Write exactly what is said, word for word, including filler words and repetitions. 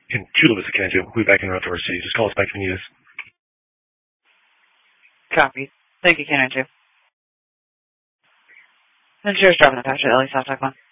in Chula Vista, Kansas. We'll be back in Rotor City. Just call us back if you need us. Copy. Thank you, Canada two. And cheers, driving the patch at Ellie South Tech one.